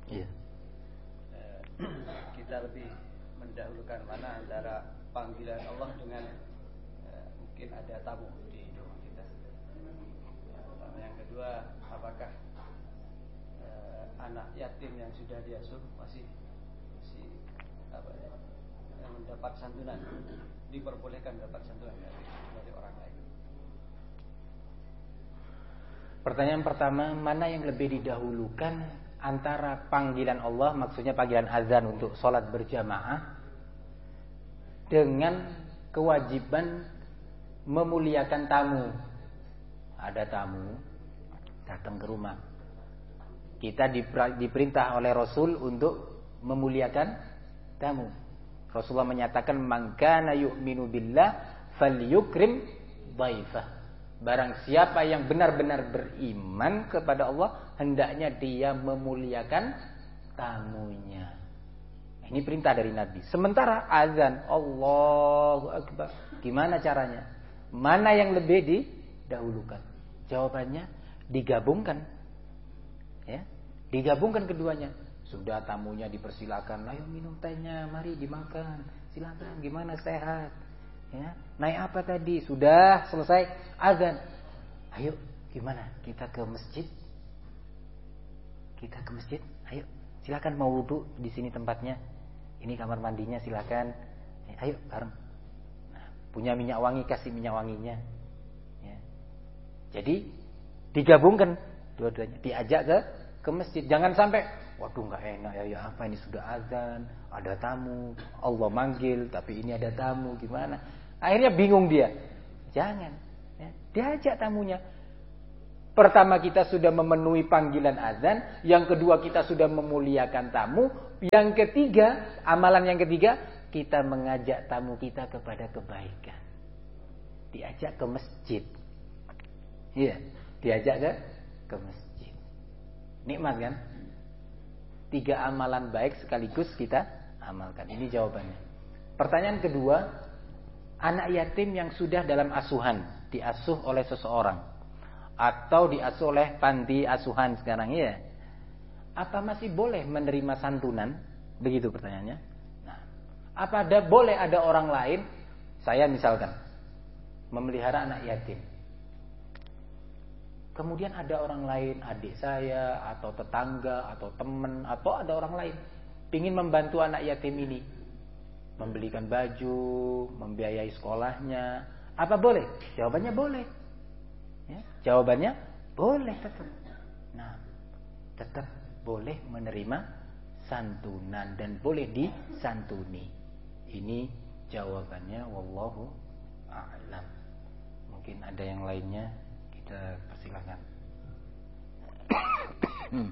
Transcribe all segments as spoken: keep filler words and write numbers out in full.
Iya. Eh, kita lebih mendahulukan mana antara panggilan Allah dengan eh, mungkin ada tamu di rumah kita. Yang kedua, apakah eh, anak yatim yang sudah diasuh masih masih apa ya, yang mendapat santunan, diperbolehkan mendapat santunan dari, dari orang lain? Pertanyaan pertama, mana yang lebih didahulukan antara panggilan Allah, maksudnya panggilan azan untuk sholat berjamaah, dengan kewajiban memuliakan tamu. Ada tamu datang ke rumah, kita diperintah oleh Rasul untuk memuliakan tamu. Rasulullah menyatakan, man kana yu'minu billah falyukrim dhaifah. Barang siapa yang benar-benar beriman kepada Allah, hendaknya dia memuliakan tamunya. Ini perintah dari Nabi. Sementara azan, Allahu Akbar, gimana caranya? Mana yang lebih didahulukan? Jawabannya digabungkan. Ya, digabungkan keduanya. Sudah tamunya dipersilakan, ayo minum tehnya, mari dimakan, silakan. Gimana, sehat? Ya, naik apa tadi? Sudah selesai azan. Ayo, gimana? Kita ke masjid. Kita ke masjid. Ayo, silakan, mau wudu di sini tempatnya. Ini kamar mandinya, silakan. Ayo bareng. Nah, punya minyak wangi, kasih minyak wanginya. Ya. Jadi digabungkan dua-duanya. Diajak ke ke masjid. Jangan sampai, waduh nggak enak ya, ya apa ini, sudah azan, ada tamu, Allah manggil, tapi ini ada tamu, gimana? Akhirnya bingung dia. Jangan, ya, diajak tamunya. Pertama, kita sudah memenuhi panggilan azan. Yang kedua, kita sudah memuliakan tamu. Yang ketiga, amalan yang ketiga, kita mengajak tamu kita kepada kebaikan. Diajak ke masjid. Iya, diajak ke ke masjid. Nikmat kan? Tiga amalan baik sekaligus kita amalkan. Ini jawabannya. Pertanyaan kedua, anak yatim yang sudah dalam asuhan, diasuh oleh seseorang, atau diasuh oleh panti asuhan sekarang, ya, apa masih boleh menerima santunan? Begitu pertanyaannya. Nah, apa ada boleh ada orang lain, saya misalkan memelihara anak yatim, kemudian ada orang lain, adik saya atau tetangga atau teman atau ada orang lain ingin membantu anak yatim ini, membelikan baju, membiayai sekolahnya, apa boleh? Jawabannya boleh. Ya, jawabannya boleh tetap. Nah, tetap boleh menerima santunan dan boleh disantuni. Ini jawabannya, wallahu a'lam. Mungkin ada yang lainnya, kita persilahkan. hmm.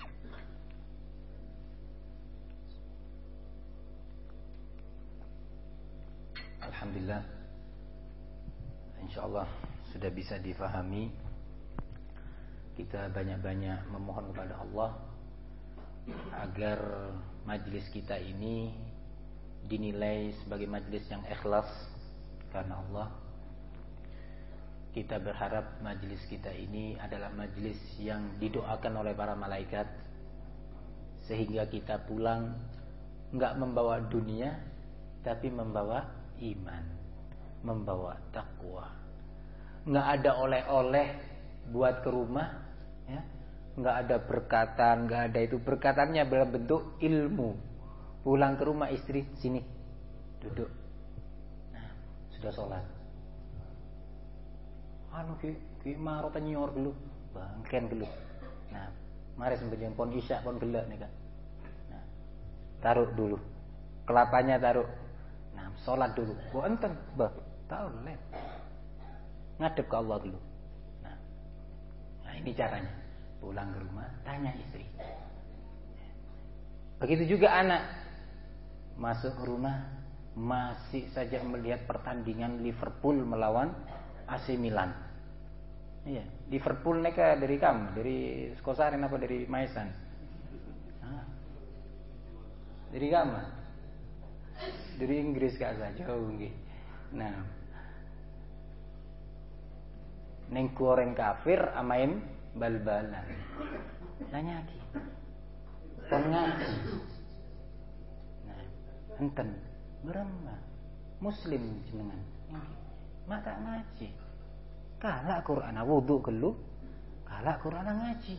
Alhamdulillah, insyaallah sudah bisa difahami. Kita banyak-banyak memohon kepada Allah agar majlis kita ini dinilai sebagai majlis yang ikhlas karena Allah. Kita berharap majlis kita ini adalah majlis yang didoakan oleh para malaikat, sehingga kita pulang enggak membawa dunia, tapi membawa iman, membawa takwa. Enggak ada oleh-oleh buat ke rumah, ya. Enggak ada berkatan, enggak ada itu. Berkatannya dalam bentuk ilmu. Pulang ke rumah istri, sini duduk. Nah, sudah sholat. Anu ki ki maro tanyor dulu, bangken dulu. Nah, mari sembahyang pon isya pon gelak nih kan. Nah, taruh dulu. Kelapanya taruh. Nah, sholat dulu. Gua enten, bah, tahu leh. Ngadep ke Allah dulu. Nah, nah ini caranya. Pulang ke rumah, tanya istri. Begitu juga anak masuk ke rumah, masih saja melihat pertandingan Liverpool melawan A C Milan. Iya, Liverpool neka dari kamu, dari Skosarin apa dari Maisan? Hah? Dari kamu? Dari Inggris kak saja, jauh nggih. Nah, neng goreng kafir amain bal-balan. Nanya lagi. pon ngaji. Nah, enten berema muslim jenengan. Mak tak ngaji. Kalah Quran wudu gelu, kalah Quran ngaji.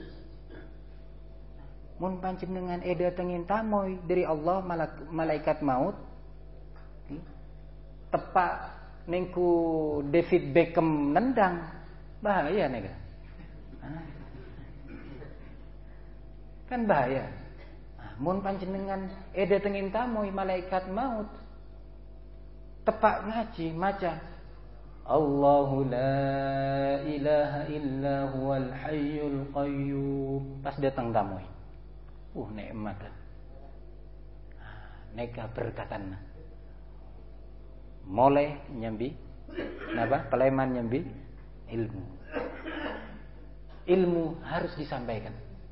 Mun panjenengan eda tengin tamoy dari Allah malaikat maut tepak nengku David Beckham nendang bahaya nega. Kan bahaya. Mun panjenengan eda tengin tamoy malaikat maut tepak ngaji maca Allahu la ilaha illa huwal hayyul qayyum pas datang tamoy. Uh nikmat. Nega berkatan. Mulai nyambi napa? Peleman nyambi ilmu. Ilmu harus disampaikan.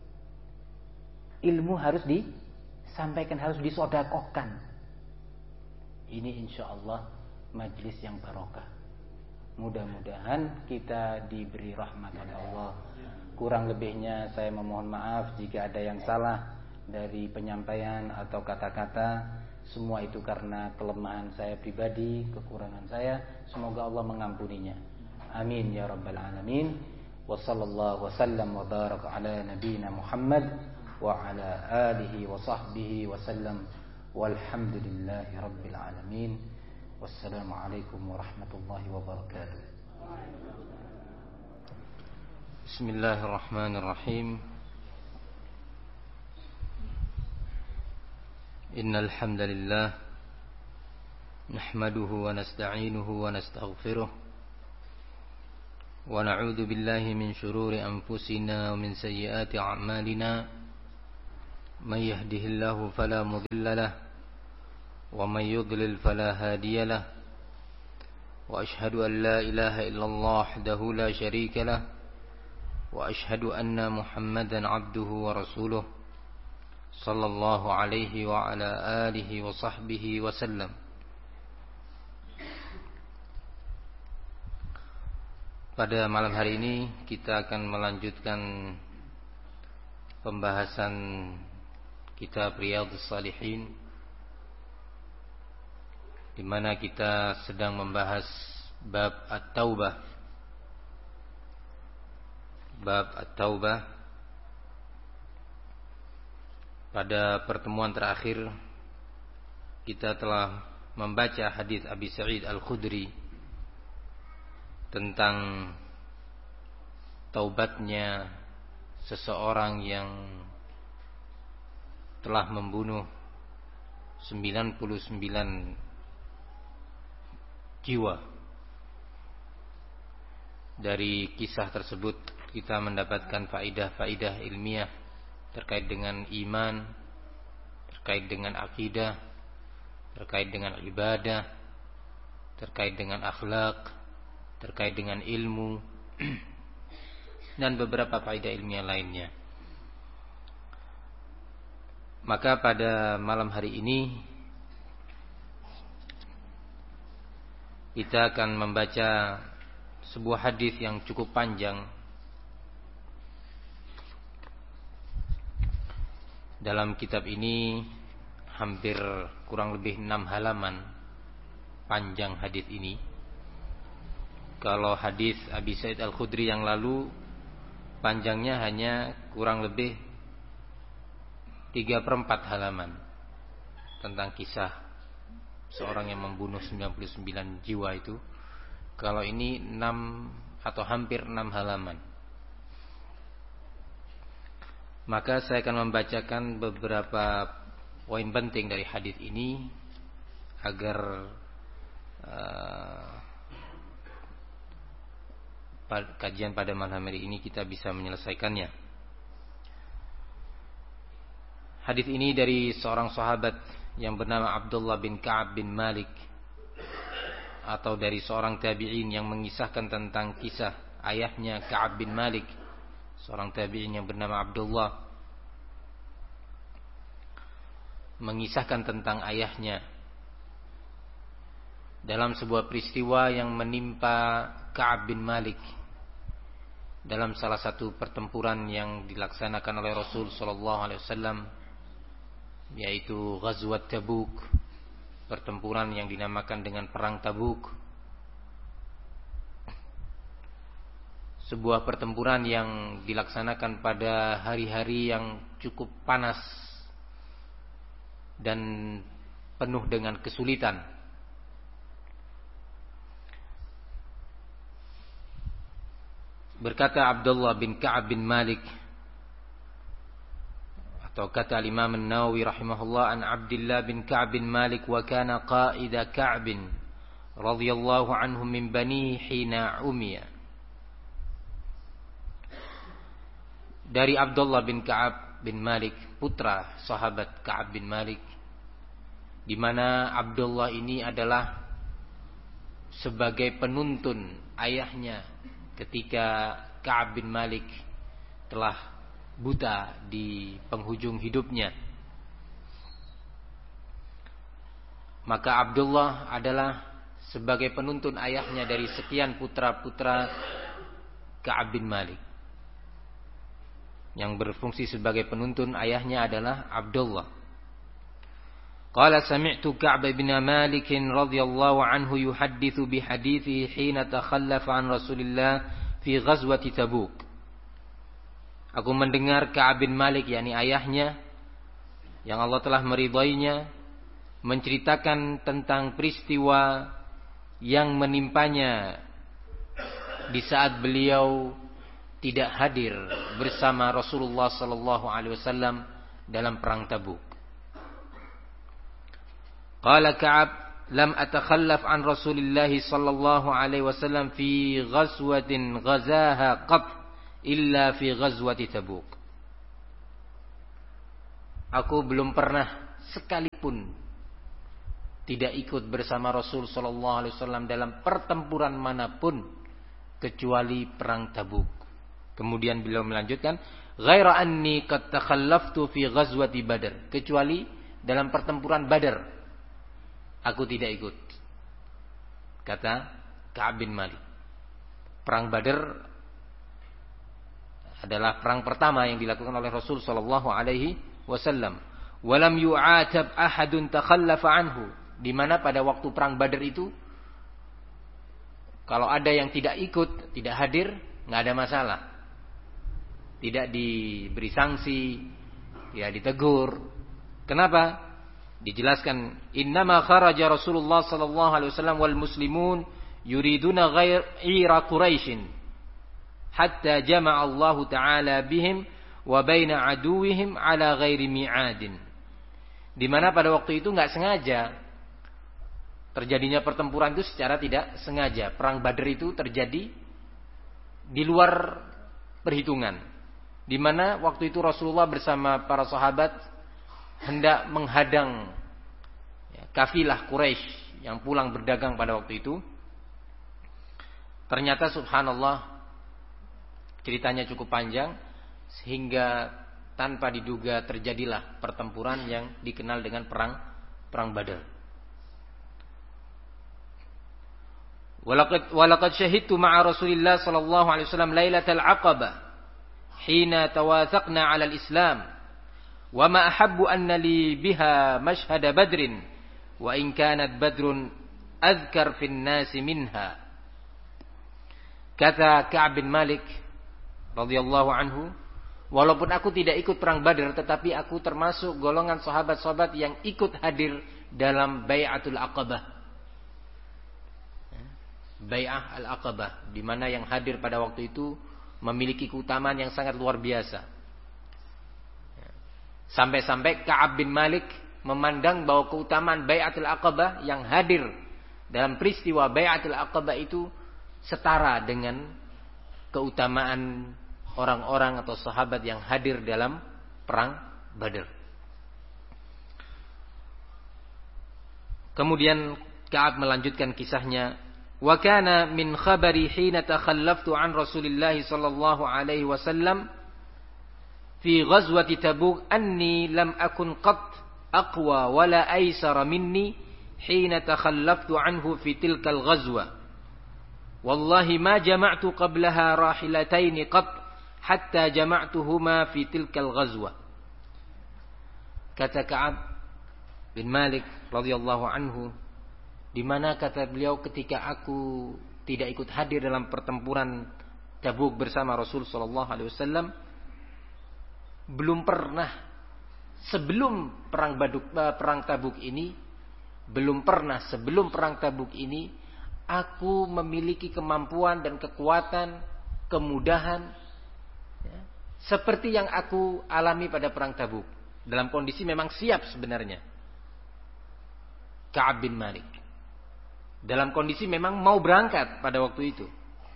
Ilmu harus disampaikan, harus disodakohkan. Ini insyaallah majlis yang barokah. Mudah-mudahan kita diberi rahmat oleh Allah. Kurang lebihnya saya memohon maaf jika ada yang salah dari penyampaian atau kata-kata. Semua itu karena kelemahan saya pribadi, kekurangan saya. Semoga Allah mengampuninya. Amin ya rabbal alamin. Wa sallallahu wasallam wa baraka ala nabiyyina Muhammad wa ala alihi wa sahbihi wa sallam. Walhamdulillahi rabbil alamin. Wassalamualaikum warahmatullahi wabarakatuh. Bismillahirrahmanirrahim. Innal hamdalillah nahmaduhu wa nasta'inuhu wa nastaghfiruh wa na'udzu billahi min shururi anfusina wa min sayyiati a'malina may yahdihillahu fala mudilla lahu wa may yudlil fala hadiya lahu wa ashhadu an la ilaha illallah wahdahu la syarika lahu wa ashhadu anna Muhammadan 'abduhu wa rasuluh sallallahu alaihi wa ala alihi wa sahbihi wa sallam. Pada malam hari ini kita akan melanjutkan pembahasan kitab Riyadhus Shalihin, di mana kita sedang membahas bab At-Taubah. Bab At-Taubah. Pada pertemuan terakhir kita telah membaca hadis Abi Sa'id Al-Khudri tentang taubatnya seseorang yang telah membunuh sembilan puluh sembilan jiwa. Dari kisah tersebut kita mendapatkan faidah-faidah ilmiah terkait dengan iman, terkait dengan akidah, terkait dengan ibadah, terkait dengan akhlak, terkait dengan ilmu, dan beberapa faedah ilmiah lainnya. Maka pada malam hari ini kita akan membaca sebuah hadis yang cukup panjang. Dalam kitab ini hampir kurang lebih enam halaman panjang hadis ini. Kalau hadis Abi Sa'id Al-Khudri yang lalu panjangnya hanya kurang lebih tiga per empat halaman tentang kisah seorang yang membunuh sembilan puluh sembilan jiwa itu. Kalau ini enam atau hampir enam halaman. Maka saya akan membacakan beberapa poin penting dari hadis ini agar uh, kajian pada malam hari ini kita bisa menyelesaikannya. Hadis ini dari seorang sahabat yang bernama Abdullah bin Ka'ab bin Malik, atau dari seorang tabi'in yang mengisahkan tentang kisah ayahnya Ka'ab bin Malik, seorang tabi'in yang bernama Abdullah, mengisahkan tentang ayahnya dalam sebuah peristiwa yang menimpa Ka'ab bin Malik dalam salah satu pertempuran yang dilaksanakan oleh Rasul sallallahu alaihi wasallam yaitu Ghazwat Tabuk, pertempuran yang dinamakan dengan Perang Tabuk. Sebuah pertempuran yang dilaksanakan pada hari-hari yang cukup panas dan penuh dengan kesulitan. Berkata Abdullah bin Ka'ab bin Malik, atau kata Imam An-Nawawi rahimahullah, an Abdullah bin Ka'ab bin Malik wa kana qaida Ka'ab radhiyallahu anhu min bani hina umiya. Dari Abdullah bin Ka'ab bin Malik, putra sahabat Ka'ab bin Malik, di mana Abdullah ini adalah sebagai penuntun ayahnya ketika Ka'ab bin Malik telah buta di penghujung hidupnya. Maka Abdullah adalah sebagai penuntun ayahnya dari sekian putra-putra Ka'ab bin Malik. Yang berfungsi sebagai penuntun ayahnya adalah Abdullah. Qala sami'tu Ka'ab bin Malik radhiyallahu anhu yuhaddithu bihadithi hina takhallafa an Rasulillah fi ghazwati Tabuk. Aku mendengar Ka'ab bin Malik, yakni ayahnya yang Allah telah meridainya, menceritakan tentang peristiwa yang menimpanya di saat beliau tidak hadir bersama Rasulullah sallallahu alaihi wasallam dalam perang Tabuk. Qala Ka'ab, lam atakhallaf an Rasulillah sallallahu alaihi wasallam fi ghazwatin ghazaha qat illa fi ghazwati Tabuk. Aku belum pernah sekalipun tidak ikut bersama Rasul sallallahu alaihi wasallam dalam pertempuran manapun kecuali perang Tabuk. Kemudian beliau melanjutkan, ghaira anni qad takhallaftu fi ghazwati Badr, kecuali dalam pertempuran Badar aku tidak ikut. Kata Ka'ab bin Malik. Perang Badar adalah perang pertama yang dilakukan oleh Rasul sallallahu alaihi wasallam. Walam yu'atab ahadun takhallafa anhu, di mana pada waktu perang Badar itu kalau ada yang tidak ikut, tidak hadir, enggak ada masalah. Tidak diberi sanksi, tidak ditegur. Kenapa? Dijelaskan, innama kharaja Rasulullah sallallahu alaihi wasallam wal muslimun yuriduna ghaira Quraisy hatta jama'a Allah taala bihim wa baina aduwihim ala ghairi mi'adin. Di mana pada waktu itu enggak sengaja terjadinya pertempuran itu secara tidak sengaja. Perang Badar itu terjadi di luar perhitungan. Di mana waktu itu Rasulullah bersama para sahabat hendak menghadang ya, kafilah Quraisy yang pulang berdagang pada waktu itu. Ternyata subhanallah ceritanya cukup panjang sehingga tanpa diduga terjadilah pertempuran yang dikenal dengan perang perang Badar. Walaqad walaqad syahidtu ma'a Rasulillah sallallahu alaihi wasallam lailatal aqabah hina tawathaqna 'ala al-islam. Wa ma ahabbu anna li biha mashhad badrin wa in kanat badrun azkar fin nasi minha. Kata Ka'ab bin Malik radhiyallahu anhu, walaupun aku tidak ikut perang Badar, tetapi aku termasuk golongan sahabat-sahabat yang ikut hadir dalam Bai'atul Aqabah. Bai'ah al-Aqabah, di mana yang hadir pada waktu itu memiliki keutamaan yang sangat luar biasa. Sampai-sampai Ka'ab bin Malik memandang bahwa keutamaan Bai'atul Aqabah yang hadir dalam peristiwa Bai'atul Aqabah itu setara dengan keutamaan orang-orang atau sahabat yang hadir dalam perang Badar. Kemudian Ka'ab melanjutkan kisahnya, wa kana min khabari hina takhallaftu an Rasulillah sallallahu alaihi wasallam fi ghazwati Tabuk anni lam akun qat aqwa wala aysara minni hina takhallaftu anhu fi tilkal ghazwa. Wallahi ma jama'tu qablaha rahilataini qat hatta jama'tuhuma fi tilkal ghazwa. Kata Ka'ab bin Malik radhiyallahu anhu, di mana kata beliau ketika aku tidak ikut hadir dalam pertempuran Tabuk bersama Rasul sallallahu alaihi wasallam, belum pernah sebelum perang Baduk, perang Tabuk ini, belum pernah sebelum perang Tabuk ini aku memiliki kemampuan dan kekuatan, kemudahan ya, seperti yang aku alami pada perang Tabuk. Dalam kondisi memang siap sebenarnya. Ka'ab bin Malik dalam kondisi memang mau berangkat pada waktu itu.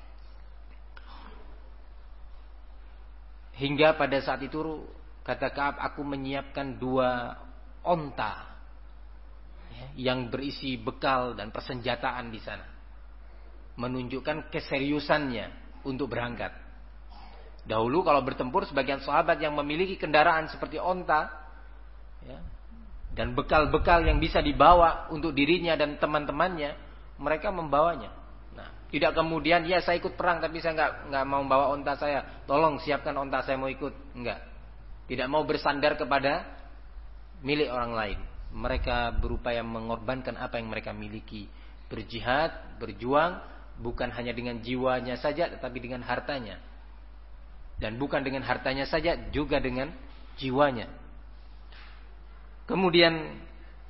Hingga pada saat itu kata Ka'ab, aku menyiapkan dua onta ya, yang berisi bekal dan persenjataan di sana, menunjukkan keseriusannya untuk berangkat. Dahulu kalau bertempur, sebagian sahabat yang memiliki kendaraan seperti onta ya, dan bekal-bekal yang bisa dibawa untuk dirinya dan teman-temannya, mereka membawanya. Nah, tidak kemudian ya saya ikut perang tapi saya nggak nggak mau bawa onta saya, tolong siapkan onta saya mau ikut. Enggak, tidak mau bersandar kepada milik orang lain. Mereka berupaya mengorbankan apa yang mereka miliki, berjihad, berjuang, bukan hanya dengan jiwanya saja tetapi dengan hartanya, dan bukan dengan hartanya saja juga dengan jiwanya. Kemudian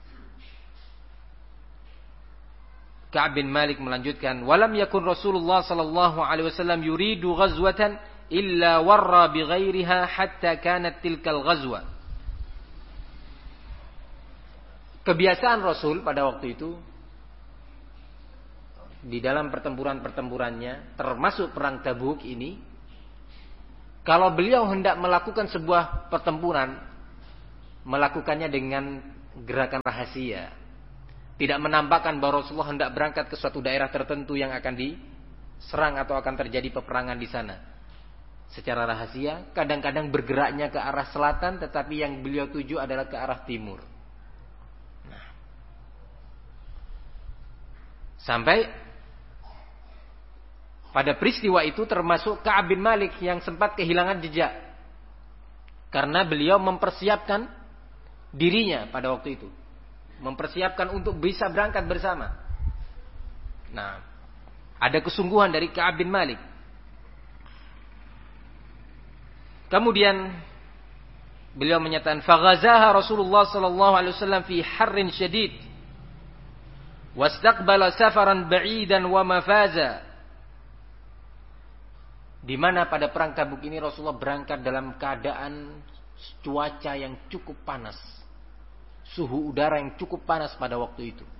Ka'ab bin Malik melanjutkan, walam yakun Rasulullah sallallahu alaihi wasallam yuridu ghazwatan illa warra bi ghairiha hatta kanat tilkal ghazwa. Kebiasaan Rasul pada waktu itu di dalam pertempuran-pertempurannya, termasuk perang Tabuk ini, kalau beliau hendak melakukan sebuah pertempuran, melakukannya dengan gerakan rahasia. Tidak menampakkan bahwa Rasulullah hendak berangkat ke suatu daerah tertentu yang akan diserang atau akan terjadi peperangan di sana. Secara rahasia, kadang-kadang bergeraknya ke arah selatan, tetapi yang beliau tuju adalah ke arah timur. Nah. Sampai pada peristiwa itu termasuk Ka'ab bin Malik yang sempat kehilangan jejak, karena beliau mempersiapkan dirinya pada waktu itu, mempersiapkan untuk bisa berangkat bersama. Nah, ada kesungguhan dari Ka'ab bin Malik. Kemudian beliau menyatakan, "Faghazaha Rasulullah sallallahu alaihi wasallam fi harrin syadid, wastaqbala safaran ba'idan wa mafaza." Di mana pada perang Tabuk ini Rasulullah berangkat dalam keadaan cuaca yang cukup panas. Suhu udara yang cukup panas pada waktu itu.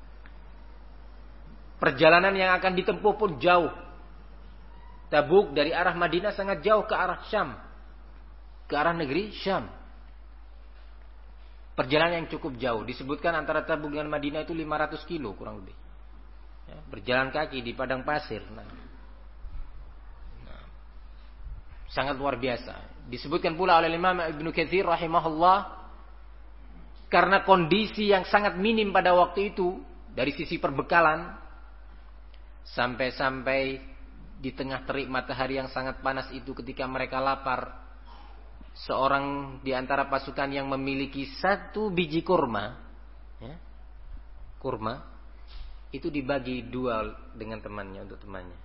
Perjalanan yang akan ditempuh pun jauh. Tabuk dari arah Madinah sangat jauh ke arah Syam, ke arah negeri Syam. Perjalanan yang cukup jauh. Disebutkan antara Tabuk dengan Madinah itu lima ratus kilo kurang lebih. Ya, berjalan kaki di padang pasir. Nah, nah, sangat luar biasa. Disebutkan pula oleh Imam Ibnu Katsir rahimahullah, karena kondisi yang sangat minim pada waktu itu dari sisi perbekalan, sampai-sampai di tengah terik matahari yang sangat panas itu, ketika mereka lapar, seorang di antara pasukan yang memiliki satu biji kurma, ya, kurma itu dibagi dua dengan temannya, untuk temannya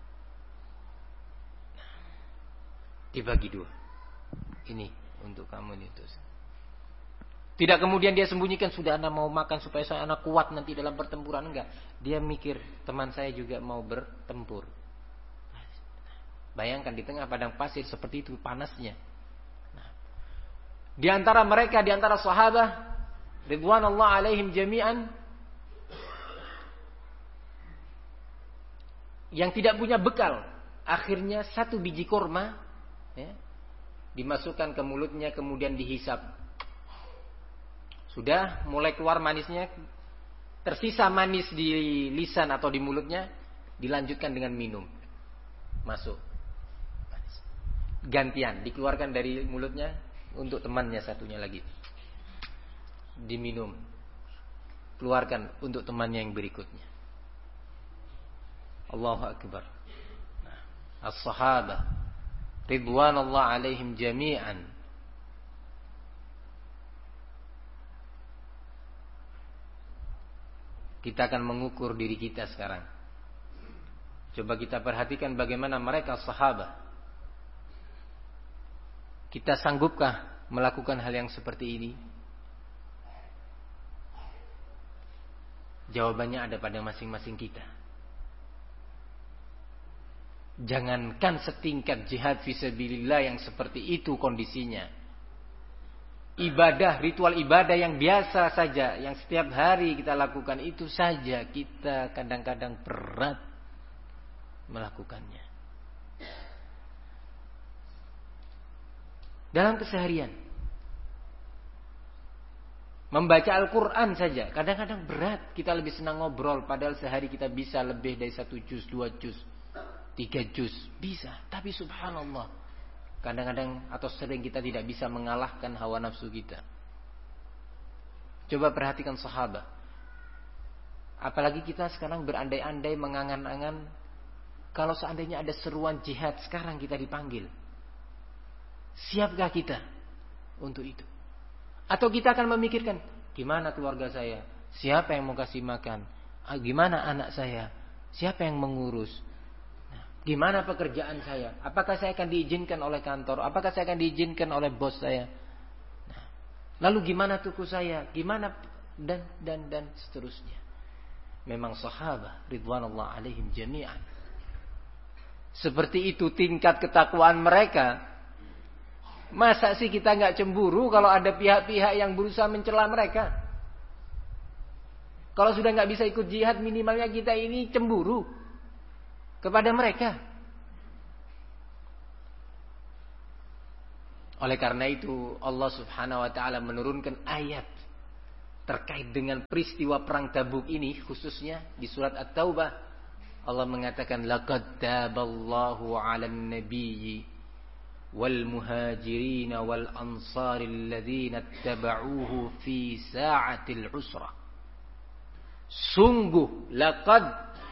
dibagi dua. Ini untuk kamu nih, terus. Tidak kemudian dia sembunyikan, sudah anak mau makan supaya saya anak kuat nanti dalam pertempuran. Enggak. Dia mikir, teman saya juga mau bertempur. Bayangkan di tengah padang pasir seperti itu panasnya. Nah, di antara mereka, di antara sahabat ridwanullah alaihim jami'an, yang tidak punya bekal, akhirnya satu biji kurma ya, dimasukkan ke mulutnya, kemudian dihisap. Sudah mulai keluar manisnya, tersisa manis di lisan atau di mulutnya, dilanjutkan dengan minum. Masuk. Gantian, dikeluarkan dari mulutnya untuk temannya satunya lagi. Diminum. Keluarkan untuk temannya yang berikutnya. Allahu Akbar. Nah, as-sahabah ridwanullah alaihim jami'an, kita akan mengukur diri kita sekarang. Coba kita perhatikan bagaimana mereka sahabat. Kita sanggupkah melakukan hal yang seperti ini? Jawabannya ada pada masing-masing kita. Jangankan setingkat jihad fisabilillah yang seperti itu kondisinya. Ibadah, ritual ibadah yang biasa saja, yang setiap hari kita lakukan itu saja kita kadang-kadang berat melakukannya. Dalam keseharian, membaca Al-Quran saja kadang-kadang berat. Kita lebih senang ngobrol, padahal sehari kita bisa lebih dari satu juz, dua juz, tiga juz, bisa. Tapi subhanallah, kadang-kadang atau sering kita tidak bisa mengalahkan hawa nafsu kita. Coba perhatikan sahabat. Apalagi kita sekarang berandai-andai, mengangan-angan, kalau seandainya ada seruan jihad sekarang kita dipanggil, siapkah kita untuk itu? Atau kita akan memikirkan, gimana keluarga saya? Siapa yang mau kasih makan? Gimana anak saya? Siapa yang mengurus? Nah, gimana pekerjaan saya? Apakah saya akan diizinkan oleh kantor? Apakah saya akan diizinkan oleh bos saya? Nah, lalu gimana tuku saya? Gimana? Dan, dan, dan seterusnya. Memang sahabat ridwanullah alaihim jami'an, seperti itu tingkat ketakwaan mereka. Masa sih kita nggak cemburu kalau ada pihak-pihak yang berusaha mencela mereka? Kalau sudah nggak bisa ikut jihad, minimalnya kita ini cemburu kepada mereka. Oleh karena itu Allah Subhanahu Wa Taala menurunkan ayat terkait dengan peristiwa perang Tabuk ini, khususnya di surat At-Taubah. Allah mengatakan, laqad taballahu 'alan nabiyyi wal muhajirin wal ansari alladhina ittaba'uhu fi sa'atil usra. Sungguh, laqad,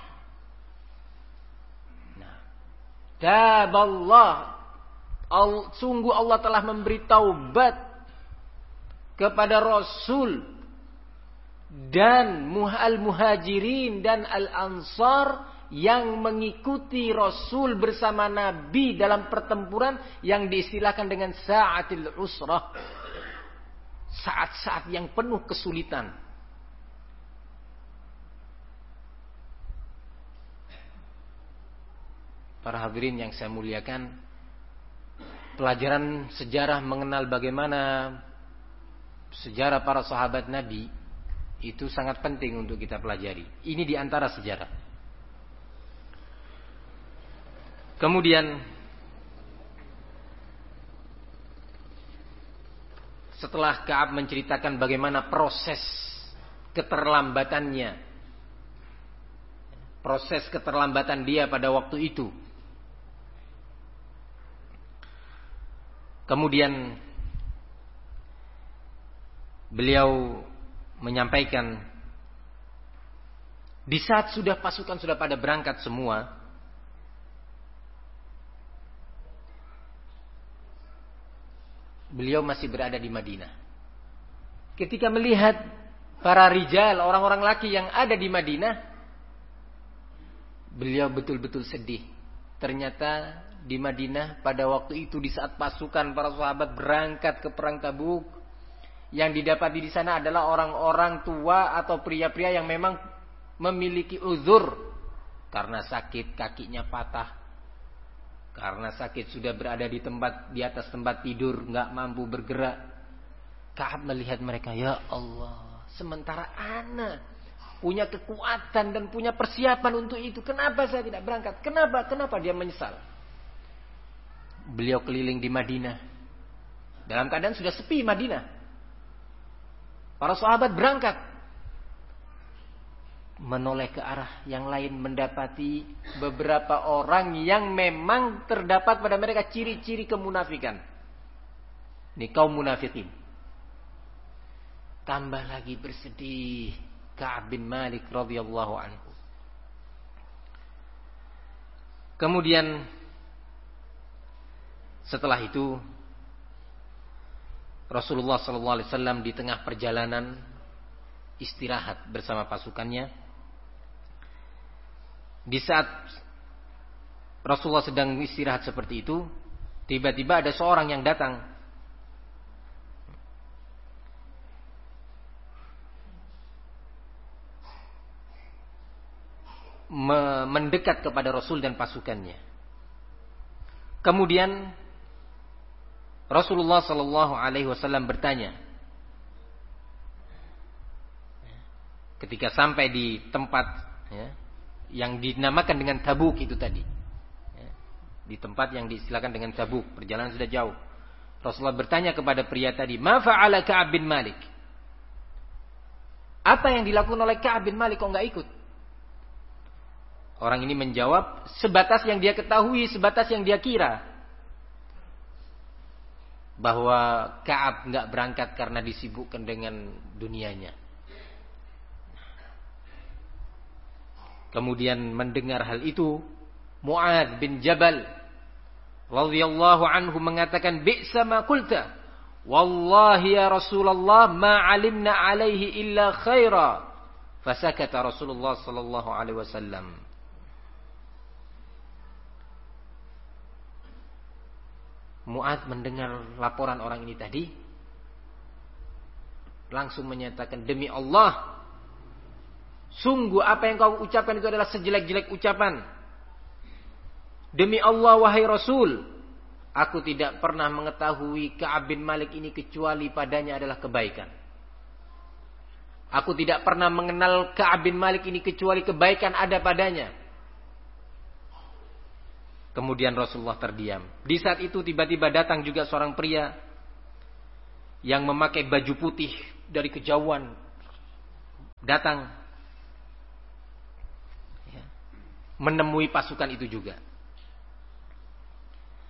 nah, taballah, al, sungguh Allah telah memberi taubat kepada Rasul dan al-muhajirin dan al-ansar yang mengikuti Rasul bersama Nabi dalam pertempuran yang diistilahkan dengan sa'atil usrah, saat-saat yang penuh kesulitan. Para hadirin yang saya muliakan, pelajaran sejarah mengenal bagaimana sejarah para sahabat Nabi itu sangat penting untuk kita pelajari. Ini diantara sejarah. Kemudian setelah Ka'ab menceritakan bagaimana proses keterlambatannya, proses keterlambatan dia pada waktu itu, kemudian beliau menyampaikan di saat sudah pasukan sudah pada berangkat semua, beliau masih berada di Madinah. Ketika melihat para rijal, orang-orang laki yang ada di Madinah, beliau betul-betul sedih. Ternyata di Madinah pada waktu itu, di saat pasukan para sahabat berangkat ke perang Tabuk, yang didapati di sana adalah orang-orang tua atau pria-pria yang memang memiliki uzur karena sakit, kakinya patah, karena sakit sudah berada di tempat, di atas tempat tidur, nggak mampu bergerak. Ka'ab melihat mereka, ya Allah, sementara ana punya kekuatan dan punya persiapan untuk itu, kenapa saya tidak berangkat? Kenapa? Kenapa dia menyesal? Beliau keliling di Madinah dalam keadaan sudah sepi Madinah. Para sahabat berangkat, menoleh ke arah yang lain, mendapati beberapa orang yang memang terdapat pada mereka ciri-ciri kemunafikan. Ini kaum munafikin. Tambah lagi bersedih Ka'ab bin Malik radhiyallahu anhu. Kemudian setelah itu Rasulullah sallallahu alaihi wasallam di tengah perjalanan istirahat bersama pasukannya. Di saat Rasulullah sedang istirahat seperti itu, tiba-tiba ada seorang yang datang. Mendekat kepada Rasul dan pasukannya. Kemudian Rasulullah Sallallahu Alaihi Wasallam bertanya, ketika sampai di tempat ya, yang dinamakan dengan Tabuk itu tadi, ya, di tempat yang diistilahkan dengan Tabuk, perjalanan sudah jauh. Rasulullah bertanya kepada pria tadi, "Ma fa'ala Ka'ab bin Malik?" Apa yang dilakukan oleh Ka'ab bin Malik kok enggak ikut? Orang ini menjawab sebatas yang dia ketahui, sebatas yang dia kira. Bahwa Ka'ab enggak berangkat karena disibukkan dengan dunianya. Kemudian mendengar hal itu, Mu'adz bin Jabal radhiyallahu anhu mengatakan, "Bi'sa ma qulta. Wallahi ya Rasulullah ma 'alimna 'alaihi illa khaira." Fasakata Rasulullah sallallahu alaihi wasallam. Mu'adz mendengar laporan orang ini tadi, langsung menyatakan, "Demi Allah, sungguh apa yang kau ucapkan itu adalah sejelek-jelek ucapan. Demi Allah wahai Rasul, aku tidak pernah mengetahui Ka'ab bin Malik ini kecuali padanya adalah kebaikan. Aku tidak pernah mengenal Ka'ab bin Malik ini kecuali kebaikan ada padanya." Kemudian Rasulullah terdiam. Di saat itu tiba-tiba datang juga seorang pria yang memakai baju putih dari kejauhan. Datang ya, menemui pasukan itu juga.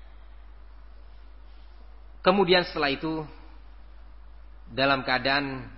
Kemudian setelah itu dalam keadaan